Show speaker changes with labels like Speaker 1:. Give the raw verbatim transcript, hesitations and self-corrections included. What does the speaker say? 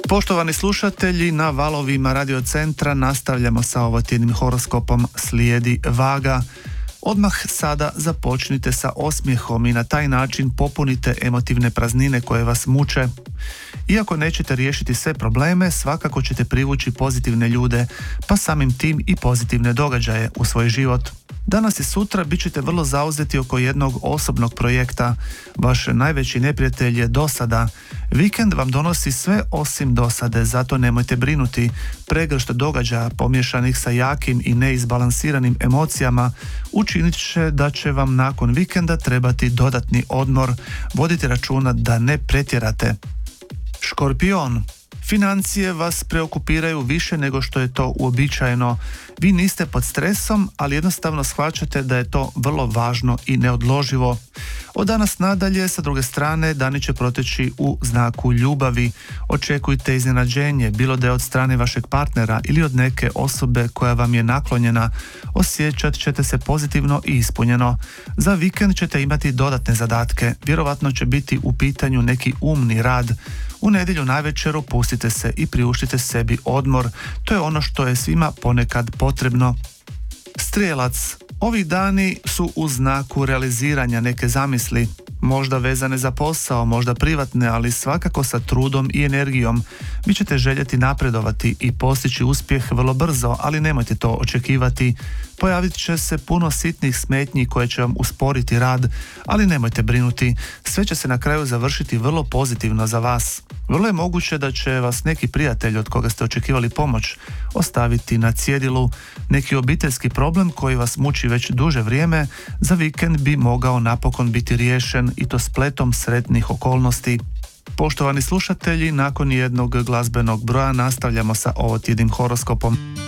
Speaker 1: Poštovani slušatelji, na valovima Radio Centra nastavljamo sa ovotjednim horoskopom Slijedi vaga. Odmah sada započnite sa osmijehom i na taj način popunite emotivne praznine koje vas muče. Iako nećete riješiti sve probleme, svakako ćete privući pozitivne ljude, pa samim tim i pozitivne događaje u svoj život. Danas i sutra bit ćete vrlo zauzeti oko jednog osobnog projekta. Vaš najveći neprijatelj je dosada. Vikend vam donosi sve osim dosade, zato nemojte brinuti. Pregršt događaja pomješanih sa jakim i neizbalansiranim emocijama učinit će da će vam nakon vikenda trebati dodatni odmor. Vodite računa da ne pretjerate. Škorpion. Financije vas preokupiraju više nego što je to uobičajeno. Vi niste pod stresom, ali jednostavno shvaćate da je to vrlo važno i neodloživo. Od danas nadalje, sa druge strane, dani će proteći u znaku ljubavi. Očekujte iznenađenje, bilo da je od strane vašeg partnera ili od neke osobe koja vam je naklonjena. Osjećat ćete se pozitivno i ispunjeno. Za vikend ćete imati dodatne zadatke. Vjerovatno će biti u pitanju neki umni rad. U nedjelju navečer opustite se i priuštite sebi odmor. To je ono što je svima ponekad potrebno. Strijelac. Ovi dani su u znaku realiziranja neke zamisli, možda vezane za posao, možda privatne, ali svakako sa trudom i energijom. Vi ćete željeti napredovati i postići uspjeh vrlo brzo, ali nemojte to očekivati. Pojavit će se puno sitnih smetnji koje će vam usporiti rad, ali nemojte brinuti. Sve će se na kraju završiti vrlo pozitivno za vas. Vrlo je moguće da će vas neki prijatelj od koga ste očekivali pomoć ostaviti na cjedilu. Neki obiteljski problem koji vas muči već duže vrijeme za vikend bi mogao napokon biti riješen i to spletom sretnih okolnosti. Poštovani slušatelji, nakon jednog glazbenog broja nastavljamo sa ovotjednim horoskopom.